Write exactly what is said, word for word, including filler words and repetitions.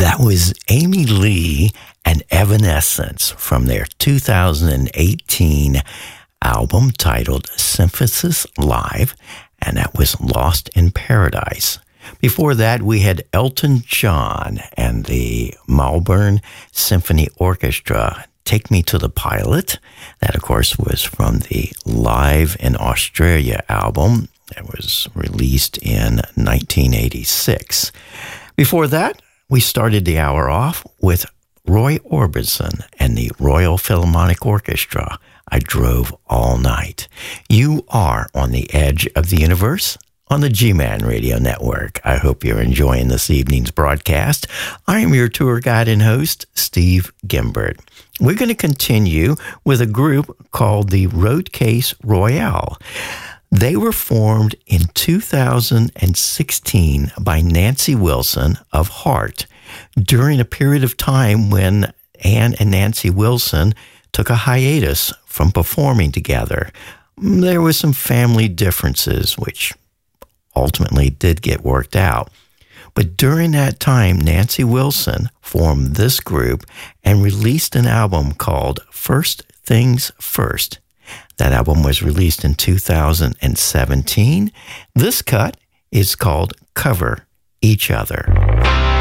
That was Amy Lee and Evanescence from their two thousand eighteen album titled Synthesis Live, and that was Lost in Paradise. Before that, we had Elton John and the Melbourne Symphony Orchestra, Take Me to the Pilot. That, of course, was from the Live in Australia album that was released in nineteen eighty-six. Before that, we started the hour off with Roy Orbison and the Royal Philharmonic Orchestra, I Drove All Night. You are on the edge of the universe on the G-Man Radio Network. I hope you're enjoying this evening's broadcast. I am your tour guide and host, Steve Gimbert. We're going to continue with a group called the Roadcase Royale. They were formed in two thousand sixteen by Nancy Wilson of Heart during a period of time when Ann and Nancy Wilson took a hiatus from performing together. There were some family differences, which ultimately did get worked out. But during that time, Nancy Wilson formed this group and released an album called First Things First. That album was released in two thousand seventeen. This cut is called Cover Each Other.